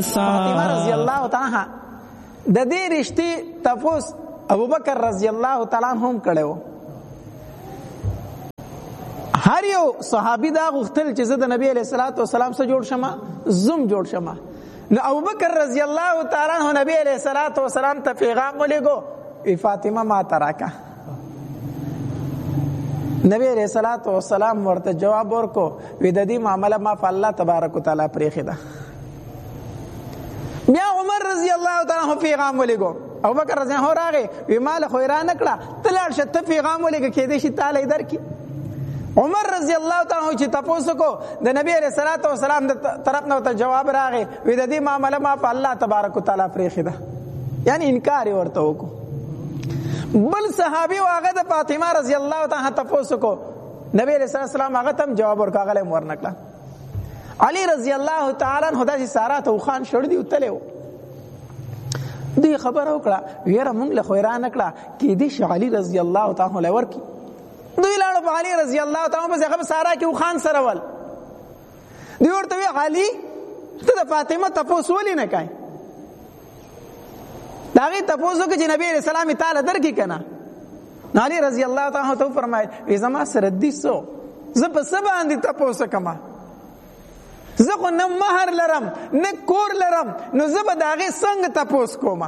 فاطمه رضی الله تعالی عنها د دې رشتې تفوس ابوبکر رضی الله تعالی عنہ هم کړو. هر یو صحابي دا غوښتل چې زه د نبی علیہ الصلوۃ والسلام سره جوړ شمه، زم جوړ شمه. نو ابوبکر رضی الله تعالی عنہ نبی علیہ الصلوۃ والسلام ته پیغام ولېګو، ای فاطمه ما تراکا. نبی علیہ الصلوۃ والسلام ورته جواب ورکو، وی د دې معاملې ما په الله تبارک وتعالى پرېښې ده. بیا عمر رضی الله تعالی عنہ پیغام ولېګو، ابوبکر رضی الله راغی، وی مال خو را نکړه، تلاړ شه ته پیغام ولېګه کې دې شي تعالی درکې. عمر رضی الله تعالی عنہ چې تاسو کو د نبی علیہ الصلوۃ والسلام د طرف نه ته جواب راغی، وی د دې معاملې ما په الله تبارک وتعالى پرېښې ده، یعنی انکار ورته وکړو. بل صحابي واغه د فاطمه رضی الله تعالی عنها تاسو کو نبی علیہ السلام هغه تم جواب ورکاغله مور نکړه. علی رضی الله تعالی عنہ داسې سارا ته خان شړ دی وتلو، دی خبر وکړه ویره مونږ له خیره نکړه کې دې علی رضی الله تعالی عنہ ورکی. دوی لاړو په علی رضی الله تعالی عنہ په سارا کې خان سره ول. دی ورته وی علی ته د فاطمه تاسو ولې نه کای؟ داغه تاسو کې چې نبی رسول الله تعالی درکې کنه. علی رضی الله تعالی عنہ ته فرمایي ای زما سره دې سو زه په سبا باندې تاسو کما، زه خو نه مہر لرم نه کور لرم، نو زه به داغه څنګه تاسو کوم.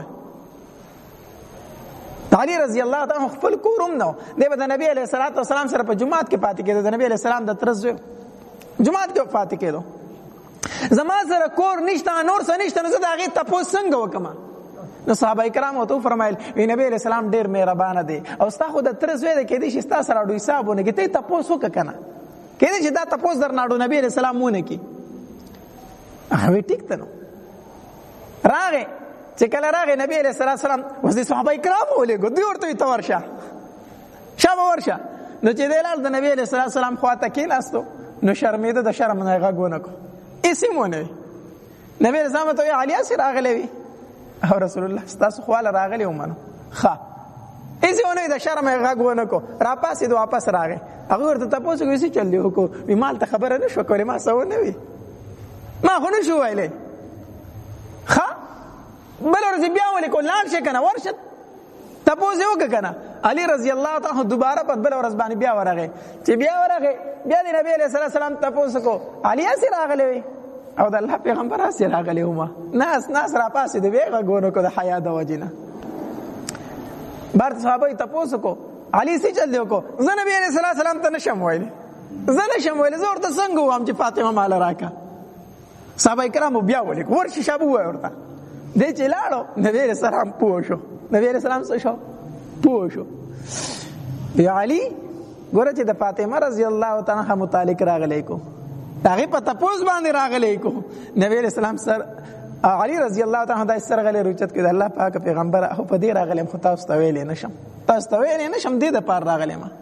علی رضی الله تعالی عنہ خپل کورم نو دی به د نبی علیہ الصلوۃ والسلام سره په جمعات کې پاتې کېده، د نبی علیہ السلام د ترزو جمعات کې پاتې کېدو. زما سره کور نشته نور څه نشته، نو زه داغه تاسو څنګه وکم؟ نو صحابه کرام ته فرمایل وی نبی علیہ السلام ډیر مهربان دی او ستا خو د ترزو د کې دې چې ستا سره ډوي حسابونه کې ته تاسو وکنه کې دې چې دا تاسو درناړو نبی علیہ السلام مونږ کې هغه ټیک ته نو راغه چې کله راغی نبی علیہ السلام وس دي صحابه کرام ولېګو دی ورته ته ورشه شابه ورشه. نو چې دلال د نبی علیہ السلام خواته کې لاستو نو شرمېده، د شرم نه غوونه کو اسمونه نبی علیہ السلام ته علی اسر راغلی وی او رسول الله تاسو خواله راغلی ومنو ښه اسمونه د شرم غوونه کو را پاسې دو واپس راغی. هغه ورته تاسو کوي چې چل دی کو وی مال ته خبره نشو کولې ما سو نه وی ما خو نشو ویلې ښه بل ورځ بیا ولې کو لاړ شي کنه ورشت تاسو وک کنه. علی رضی الله تعالی عنہ دوباره په بل ورځ باندې بیا ورغه چې بیا ورغه بیا د نبی علیہ السلام تاسو کو علی اسر راغلی او د الله پیغمبر اسر راغلی ومه ناس را پاسې د ویغه ګونو کو د حیا د وجنه. بار صحابه تاسو کو علی سي چل دیو کو زه نبی علیہ السلام ته نشم ویل، زه نشم ویل، زه ورته څنګه وام چې فاطمه مال راکا. صحابه کرام بیا ولې ورشي شابه وای ورته دې چې لاړو نبی علیہ السلام پوښو، نبی علیہ السلام څه شو پوښو یا علی ګوره چې د فاطمه رضی الله تعالی عنها متعلق راغلی کو هغه په تاسو باندې راغلی کو نبی علیہ السلام سر علی رضی الله تعالی عنہ د سر غلی رچت کې د الله پاک پیغمبر او په دې راغلی خو تاسو ته ویلې نشم دې د پار راغلی ما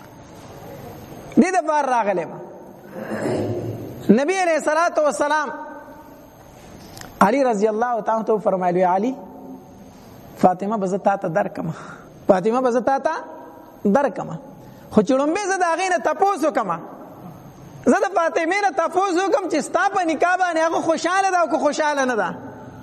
دې د پار راغلی ما. نبی علیہ الصلوۃ والسلام علی رضی الله تعالی عنہ فرمایلی علی فاطمه بزتا ته درکما، فاطمه بزتا ته درکما، خو چړم به زدا غینه تاسو کما، زدا فاطمه نه تاسو کوم چې ستا په نکاح باندې هغه خوشاله ده او کو خوشاله نه ده.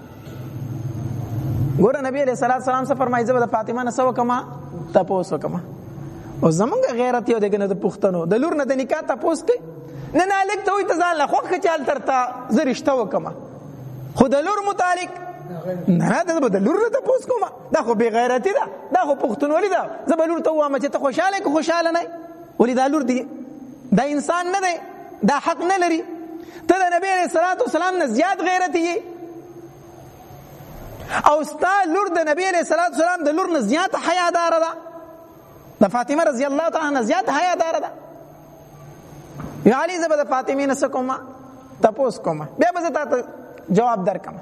ګور نبی علیہ الصلوۃ والسلام سے فرمایي زبر فاطمه نه سو کما تاسو کما. او زمونږ غیرت یو دغه نه د پښتنو د لور نه د نکاح تاسو کوي نه الک ته وي تزال خو خچال ترتا زریشته وکما، خو د لور متعلق نه ده د لور ته پوس کوم دا خو بی غیرتی ده، دا خو پښتونولي ده. زه به لور ته وایم چې ته خوشاله که خوشاله نه ولې دا لور دی دا انسان نه دی، دا حق نه لري. ته د نبی علیہ الصلوۃ والسلام نه زیات غیرتی یې او ستا لور د نبی علیہ الصلوۃ والسلام د لور نه زیات حیادار ده، د فاطمه رضی الله تعالی عنها زیات حیادار ده. یا علی زبر د فاطمه نه سکوما تپوس کوما بیا به ته جواب درکم.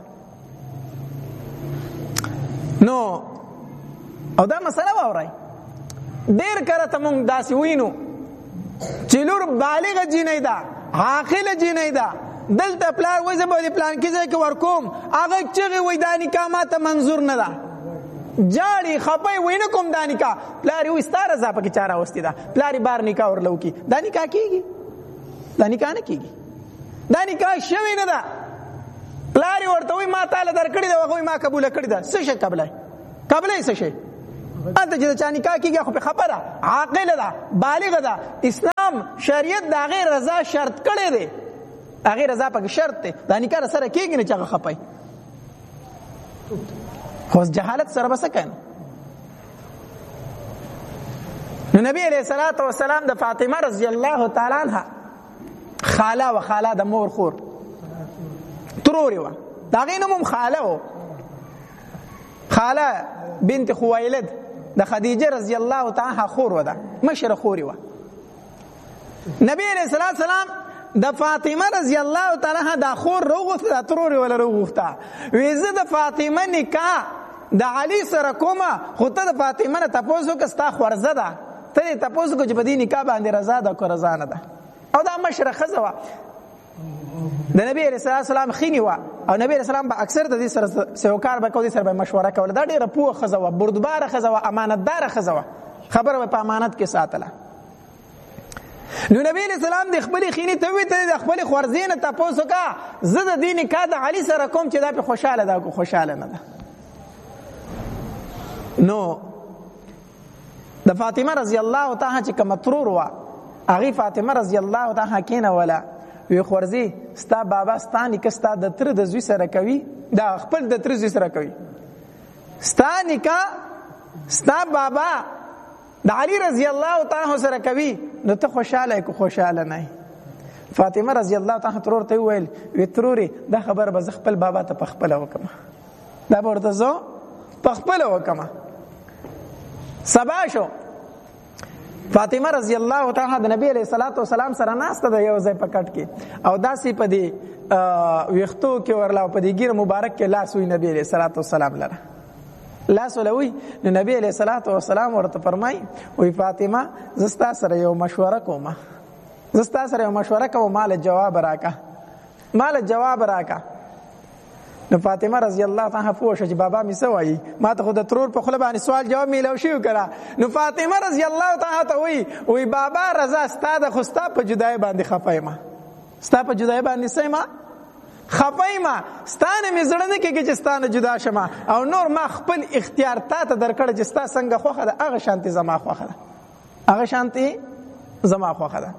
نو او دا مسله واورای ډیر کړه ته مونږ داسې وینو چې لور بالغ جنۍ ده، عاقل جنۍ ده، دلته پلار وای زه به پلان کې ځای کې ورکوم هغه چغې وای دا نکاح ماته منظور نه ده، جاړي خپای وینه کوم دا نکاح پلار وای ستاره ځا پکې چاره واستي ده پلار بار نکاح ورلو کی دا نکاح کیږي، دا نکاح نه کیږي، دا نکاح شوی نه ده. پلار یې ورته وایي ما تاله درکړې ده، هغه وایي ما قبوله کړې ده. څه شی قبله یې څه شی؟ هلته چې د چا نکاح کېږي خو پې خبره عاقله ده، بالغه ده. اسلام شریعت د هغې رضا شرط کړی دی، هغې رضا پکې شرط دی. دا نکاح د سره کېږي نه چې هغه خفه وي، خو جهالت سره به څه کوي. نو نبی علیہ الصلوۃ والسلام د فاطمه رضی الله تعالی عنها خاله و خاله د مور خور تروري و، دا غي نوم خاله و، خاله بنت خویلد د خدیجه رضی الله تعالی عنها خور و، ده مشر خوري و. نبی علیہ الصلوۃ والسلام د فاطمه رضی الله تعالی عنها د خور روغوخته، د تروري ولا روغوخته، وی زه د فاطمه نکاح د علی سره کومه، خو ته د فاطمه نه تاسو که ستا خورزه ده، ته تاسو کو چې په دې نکاح باندې رضا ده کو رضا نه ده. او دا مشره ښځه وه د نبی علیه السلام خینی وه، او نبی علیه السلام به اکثر د دې سره سیوکار به کو، دې سره به مشوره کوله. دا ډېره پوهه ښځه وه، بردباره ښځه وه، امانتداره ښځه وه، خبره به په امانت کې ساتله. نو نبی علیه السلام د خپلې خینې ته وویل ته د خپلې خورزې نه تپوس وکړه زه د دې نکاح د علي سره کوم چې دا پې خوشحاله ده که خوشحاله نه ده. نو د فاطمه رضی الله تعالی چې کومه ترور وه، هغې فاطمه رضی الله تعالی کېنوله، وی خورزې ستا بابا ستا نکاح ستا د تره د زوی سره کوي، دا خپل د تره زوی سره کوي، ستا نکاح ستا بابا د علي رضی الله تعالی سره کوي، نو ته خوشحاله که خوشحاله نه. فاطمه رضی الله تعالی ترور ته وویل وی ترورې دا خبره به زه خپل بابا ته په خپله وکړم، دا به ورته زه په خپله وکړم. سبا شو فاطمه رضی الله تعالی د نبی علیہ الصلوۃ والسلام سره ناسته ده یو ځای په کټ کې، او داسې په دې ویښتو کې ورله او په دې ګیره مبارک کې لاس وي نبی علیہ الصلوۃ والسلام لره لاس ولوي. نو نبی علیہ الصلوۃ والسلام ورته فرمایي وی فاطمه زه ستا سره یو مشوره کوم، مال جواب راکا. نو فاطمه رضی الله تعالی پوه شو چې بابا می څه وایي، ما ته خو د ترور په خوله باندې سوال جواب میلاو شوی کنه. نو فاطمه رضی الله تعالی ته وی بابا رضا ستا د خو ستا په جدای باندې خفه یم، ستا په جدای باندې څه یم خفه یم، ستا نه مې زړه نه کېږي چې ستا نه جدا شم، او نور ما خپل اختیار تا ته درکړی چې ستا څنګه خوښه ده هغه شانتې زما خوښه ده.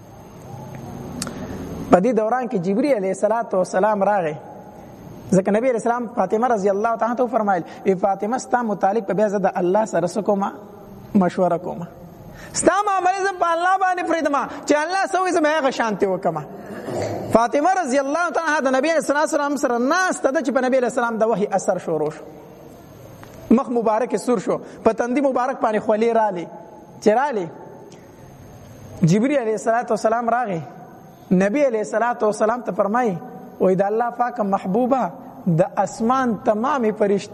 په دې دوران کې جبرئیل علیه السلام راغی، ځکه نبی علیہ السلام فاطمه رضی الله تعالی ته فرمایل ای فاطمه ستا متعلق په بیا زه د الله سره څه کومه مشوره کومه، ستا معاملې زه په الله باندې پرېږدم چې الله څه وایي زه به هغه شانتې وکړم. فاطمه رضی الله تعالی د نبی علیہ السلام سره ناسته ده چې په نبی علیہ السلام د وحی اثر شروع شو، مخ مبارک سور شو، په تندي مبارک باندې خولې رالی، چې رالی جبرئیل علیہ السلام راغی نبی علیہ السلام ته فرمایي وی د الله پاک محبوبه د اسمان تمامی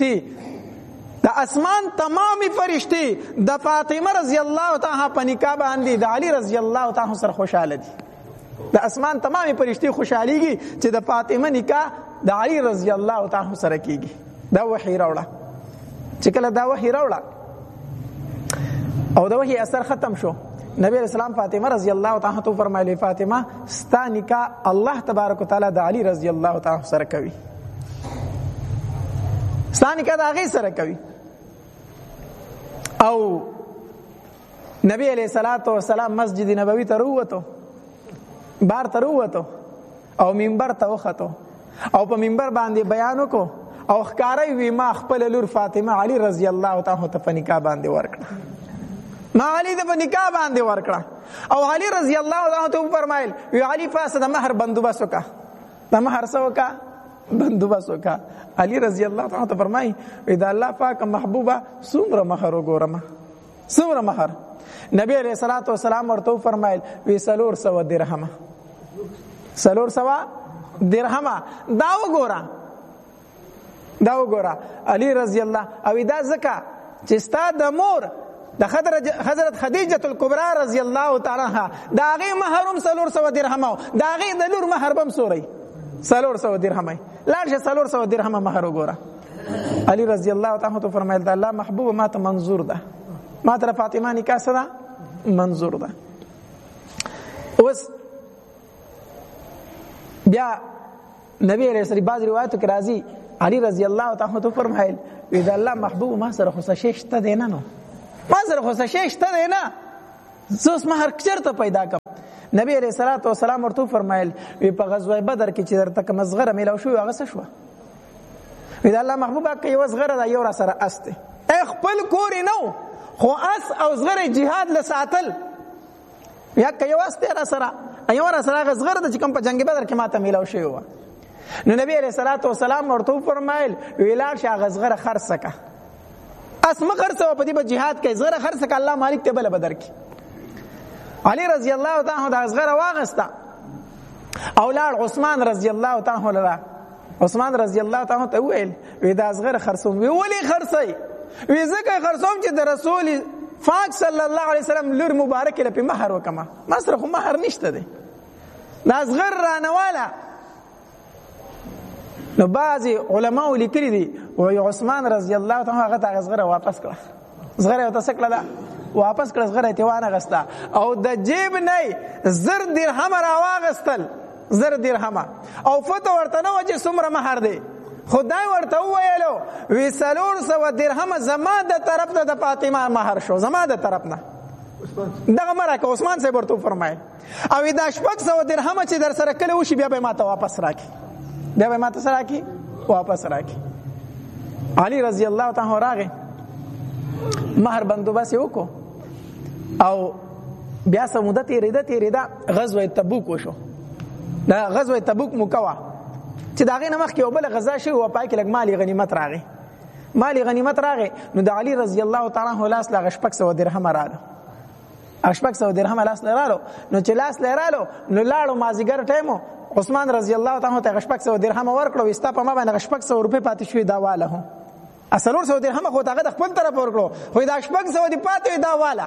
فرشتي د فاطمه رضی الله تعالی په نکاح باندې د علی رضی الله تعالی سره خوشاله دي، د اسمان تمامی فرشتي خوشاليږي چې د فاطمه نکاح د علی رضی الله تعالی سره کیږي. دا وحی راوړه، چې کله دا وحی راوړه او د وحی اثر ختم شو، نبی علیہ السلام فاطمه رضی الله تعالی ته فرمایلی فاطمه ستا نکاح الله تبارک وتعالی د علی رضی الله تعالی سره کوي، ستا نکاح د هغې سره کوي. او نبی علیہ السلام مسجد نبوي ته راووتو، بار ته راووتو او منبر ته وختو، او په منبر باندې بیان وکړو او ښکاره وی ما خپل لور فاطمه علی رضی الله تعالی ته په نکاح باندې ورکړه، ما علی ته په نکاح باندې ورکړه. او علی رضی الله تعالی ته فرمایل وی علی فاسه د مہر بندوبست وکړه، د مہر څه وکړه بندوبست وکړه. علی رضی الله تعالی ته فرمایي وی د الله پاک محبوبه څومره مہر وګورم، څومره مہر. نبی علیہ الصلوۃ والسلام ورته فرمایل وی 400 درهم، 400 درهم. دا وګوره علی رضی الله او دا زکه چې ستا د مور د حضرت خدیجه الکبرى رضی الله تعالی عنها دا هغې مهر هم 400 درهم او دا هغې د لور مهر به هم څوری 400 درهم. لاړ شه 400 درهم مهر وګوره. علی رضی الله تعالی عنہ فرمایل د الله محبوب ما ته منظور ده، ما ته فاطمه نکاح سره منظور ده. اوس بیا نبی علیہ السلام بعض روایتو کې راځي علی رضی الله تعالی عنہ فرمایل اذا الله محبوب ما سره خو شش ته دی نه نو ما سره خو شش ته دی نه زوس ما هر چرته پیدا کړ. نبی علیہ الصلوۃ والسلام ورته فرمایل په غزوه بدر کې چې درته کوم صغره ملو شو هغه څه شو. اذا الله محبوب کې یو صغره دا یو را سره استه خپل کور نو خو اس او صغره jihad لساتل یا که یو استه را سره ایو را سره صغره د کوم په جنگ بدر کې ماته ملو شو. نو نبی علیہ الصلوۃ والسلام ورته فرمایل ویلار شاه صغره خرڅه اسمه خرڅه په دې په jihad کې صغره خرڅه الله مالک ته بل بدر کې. علی رضی الله تعالی عنہ د صغره واغستا اولاد عثمان رضی الله تعالی عنہ عثمان رضی الله تعالی عنہ ته ویل وی د صغره خرڅوم وی ولی خرڅي وی زکه خرڅوم چې د رسول پاک صلی الله علیه وسلم لور مبارک له په مہر وکما ما سره خو مہر نشته دی د صغره رانواله. نو بعضی علماء لیکلي دي وی عثمان رضی الله تعالی عنہ هغه صغره واپس کړه صغره ته سکړه واپس کړه صغره ته وانه غستا او د جیب نه زر درهم راواغستل زر درهم او فتو ورته نو چې څومره مہر دی خدای ورته ویلو وی 300 درهم زما د طرف ته د فاطمه مہر شو زما د طرف نه دغه مرکه عثمان صاحب ورته فرمایي او دا 600 درهم چې در سره کله وشي بیا به ماته واپس راکې بیا به ماته سره راکې واپس راکې. علی رضی الله تعالی راغی مہر بندوبست وکړو او بیا سموده تیریده غزوه تبوک وشو. دا غزوه تبوک مکوا چې داغه نمخ کې وبله غزا شو او پای کې لګ مالی غنیمت راغی نو د علی رضی الله تعالی عنہ لاس لا غشپک سو درهم رااله اشپک سو درهم لاس لرالو نو چې لاس لرالو نو لاړو مازیګر ټیمو عثمان رضی الله تعالی عنہ ته غشپک سو درهم ورکړو استا په ما باندې غشپک سو روپے پاتې شوې دا واله هو اصلور سو درهم خو تاغه د خپل طرف ورکړو خو دا غشپک سو دی پاتې دا واله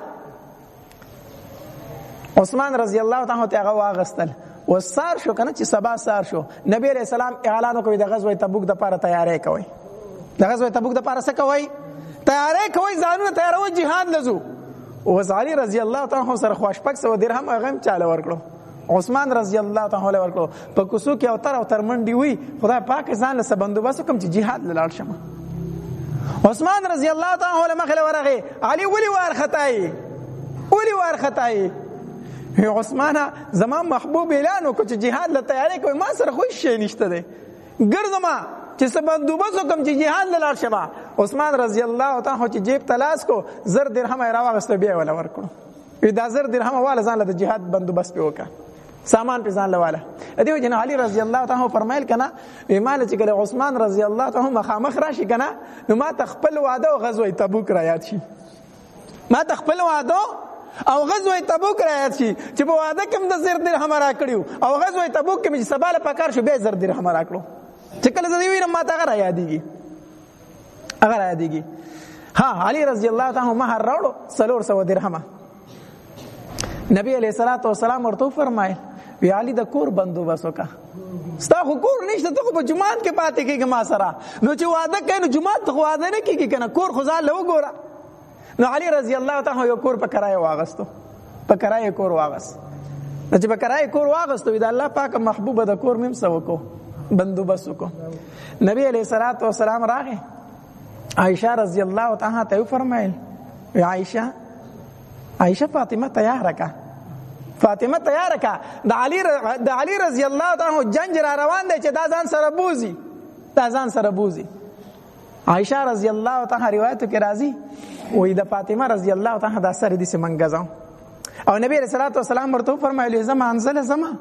عثمان رضی الله تعالی عنہ ته واغستل وسار شو کنه چې سبا سار شو. نبی علیہ السلام اعلان وکړ د غزوه تبوک د لپاره تیاری کوي د غزوه تبوک د لپاره څه کوي تیاری کوي ځانونه تیارو jihad لزو. او علی رضی الله تعالی عنہ سره خوشپک سو درهم غم چاله ورکړو عثمان رضی الله تعالی ورکړو په کوسو کې او تر منډي وی خدای پاک ځان له بندوبست کوم چې jihad لاړ شمه. عثمان رضی الله تعالی مخله ورغه علی ولی وار خطای عثمان زمان محبوب اعلان وکړ چې jihad له تیاری کوي ما سره خو شي نشته دی ګرځما چې سبندوبست کوم چې jihad لاړ شمه. عثمان رضی الله تعالی چې جیب تلاش کو زر درهم راوغست بیا ولا ورکړو دا زر درهم والا ځان له jihad بندوبست وکړه سامان په ځان لواله. دیو جن علی رضی الله تعالی فرمایل کنا ایمان چې کله عثمان رضی الله تعالی مخامخ راشي کنا نو ما تخپل وعده او غزوه تبوک را یاد شي ما تخپل وعده او غزوه تبوک را یاد شي چې په وعده کې د زر درهم را کړیو او غزوه تبوک کې چې سباله پکار شو به زر درهم را کړو چې کله زه ویرم ما ته را یادېږي هغه را یادېږي. ها علی رضی الله تعالی مہر راوړو 300 درهم. نبی علیہ الصلوۃ والسلام ورته فرمایل وی علی د کور بندوبست وکا ستا خو کور نشته ته په جمعات کې پاتې کېږي ما سره نو چې وعده کوي نو جمعات ته وعده نه کېږي کنه کور خو ځان له وګوره. نو علی رضی الله تعالی یو کور په کرای واغستو په کرای کور واغست چې په کرای کور واغستو دا الله پاک محبوب د کور مم سو کو بندوبست کو. نبی علیہ الصلوۃ والسلام راغه عائشہ رضی الله تعالی ته فرمایل عائشہ فاطمه تیار کا د علی رضی الله تعالی جنگ را روان دی چې دا ځان سره بوزي. عائشہ رضی الله تعالی روایت کې راځي وې د فاطمه رضی الله تعالی د سره دي سمنګزاو او نبی رسول الله سلام ورته فرمایلی زما انزل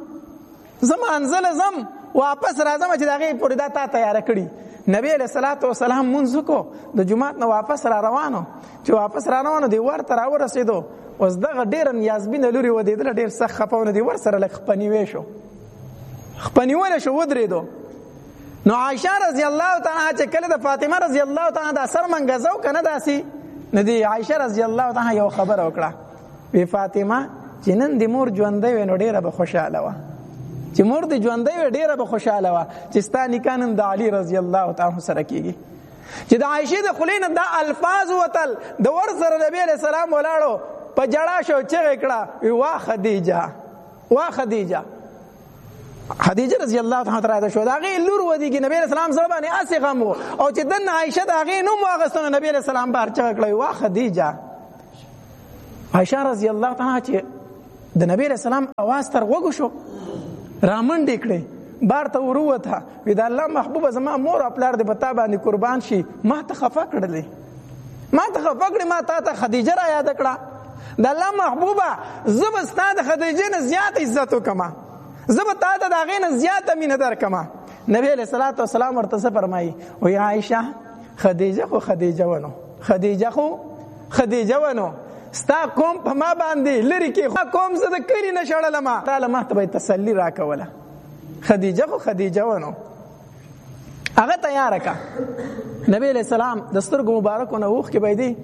واپس راځم چې دغه پوری دا تا تیار کړی. نبی علیہ الصلوۃ والسلام منځ کو د جمعات نو واپس را روانو چې واپس را روانو دی ورته را ورسېدو اوس دغه ډیر نیازبینه لوري و دی ډیر سخت خپونه دی ور سره لک خپنیوي شو ودرېدو. نو عائشہ رضی الله تعالی چې کله د فاطمه رضی الله تعالی د سر منګزاو کنه داسي ندی عائشہ رضی الله تعالی یو خبر وکړه وی فاطمه چې نن د مور ژوندې و نو ډیره به خوشاله و چې مور د ژوندې و ډیره به خوشاله و چې ستا نکانم د علی رضی الله تعالی سره کیږي چې د عائشہ د خلین د الفاظ وتل د ور سره نبی علیہ السلام ولاړو په جړا شو چې کړه وا خدیجه خدیجه رضی الله تعالی عنها شو دا غي لور ودیږي نبی رسول الله صلی الله علیه اسی غم او چې دنه عائشه دا غي نو واغستنه نبی رسول الله بار چا کړی وا خدیجه. عائشه رضی الله تعالی چې د نبی رسول الله आवाज تر وګو شو رامنډ کړي بار ته وروته وی دا الله محبوب زما مور او پلار دې پتا باندې قربان شي ما ته خفه کړلې ما ته خدیجه را یاد کړه د الله محبوبه زب استاد خدیجه نه زیات عزت وکما زب تا ته دا غي نه زیات مینه درکما. نبی علیہ الصلوۃ والسلام ورته فرمایي او یا عائشه خدیجه ونو ستا کوم په ما باندې لری کې کوم زه د کلی نشړل ما تعالی ما ته تسلی راکوله خدیجه ونو هغه تیار کا. نبی علیہ السلام د سترګو مبارکونه وښ کې بيدي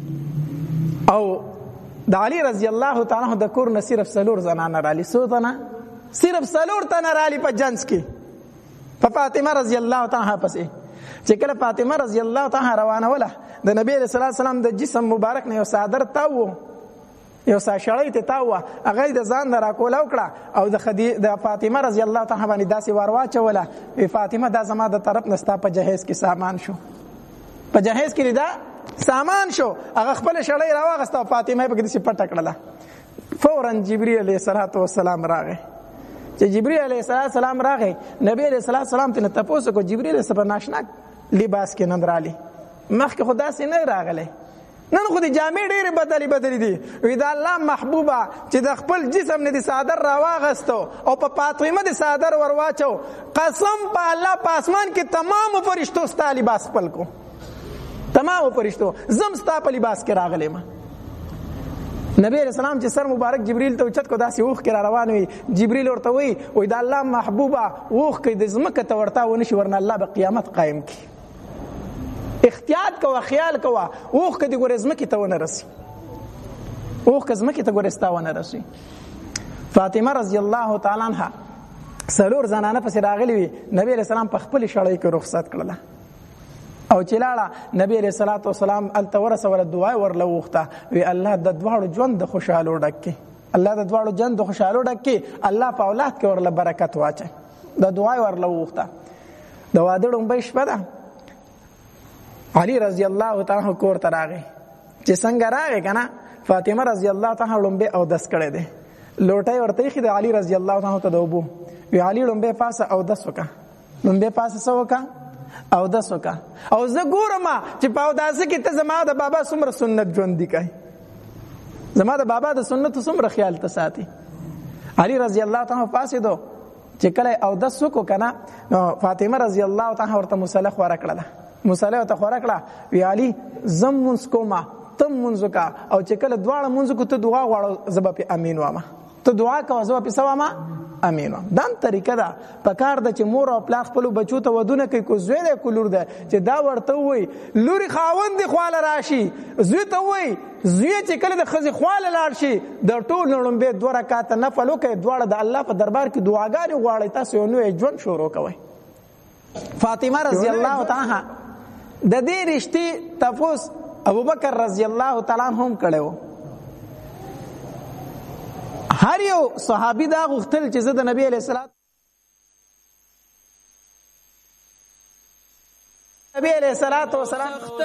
او د علی رضی الله تعالی عنہ د کور نه صرف سلور زنانه رالی سوتنه صرف سلور تنه رالی په جنس کې په فاطمه رضی الله تعالی عنها پسې چې کله فاطمه رضی الله تعالی روانه وله د نبی علیہ السلام د جسم مبارک نه یو صادر تاو یو ساشړی ته تاو هغه د ځان را کولاو کړه او د فاطمه رضی الله تعالی عنها باندې داسې ورواچوله فاطمه دا زما د طرف نستا په جهیز کې سامان شو په جهیز کې دا سامان شو هغه خپل شړی راوغسته فاطمه په دې پټ کړله. فورا جبرئیل علیه السلام راغی چې جبرئیل علیه السلام راغی نبی علیه السلام ته تاسو کو جبرئیل سره ناشنا لباس کې نندرالي مخکې خدا سي نه راغله نن خو دې جامې ډېرې بدلې دي وی دا الله محبوبه چې د خپل جسم نه دي صادر راواغستو او په فاطمه دي صادر ورواچو قسم په الله په اسمان کې تمام فرشتو ستا لباس خپل کو تمام فرشتو زم ستا په لباس کې راغلې ما. نبی علیہ السلام چې سر مبارک جبرئیل ته اوچت کو داسې اوخ کې را روان وي جبرئیل ورته وی دا الله محبوبه اوخ کې د زمکه ته ورتا ونشي ورنه الله به قیامت قائم کی. احتیاط کوه خیال کوه اوخ کې د ګورزمه کې ته ونه رسي اوخ کزمه کې ته ګورستا ونه رسي. فاطمه رضی الله تعالی عنها سلور زنانه پس راغلی وي نبی علیہ السلام په خپل شړۍ کې رخصت کړله او چې لاړه نبی علیہ الصلوۃ والسلام التورث ول دعا ورله وخته وی الله د دواړو ژوند د خوشاله ډکې الله د دواړو ژوند د خوشاله ډکې الله په اولاد کې ورله برکت واچي د دعا ورله وخته. د واده ډومبې شپه ده علی رضی الله تعالی کور ته راغی چې څنګه راغی کنه فاطمه رضی الله تعالی لومبه او دس کړي ده لوټي ورته خې د علی رضی الله تعالی ته دوبو وی علی لومبه پاسه او دس وکا لومبه پاسه سو وکا او دس وکا او زه ګورم چې په داسه کې ته زما د بابا څومره سنت ژوند دي کوي زما د بابا د سنت څومره خیال ته ساتي. علی رضی الله تعالی پاسه دو چې کله او دس وکو کنه نو فاطمه رضی الله تعالی ورته مصالح ورکړه مصالح ته خورکړه وی علی زم منس کوما تم منزکا او چې کله دواړه منزکو ته دعا غواړو زب په امین وامه ته دعا کوه زب په سوامه امین وام. دام طریقه ده پکار د چې مور او پلار خپل بچو ته ودونه کوي کو زوی ده کو لور ده چې دا ورته وای لوري خاوند دی خواله راشي زوی ته وای زوی چې کله د خزي خواله لاړ شي د ټول نړم به 2 رکعات نفل وکي دواړه د الله په دربار کې دعاګانې غواړي تاسو نو ژوند شروع کوي. فاطمه رضی الله تعالی د دې رښتې تفوس ابوبکر رضی الله تعالی عنہ هم کړو. هر یو صحابي دا غوښتل چې زه د نبی علیہ الصلوۃ والسلام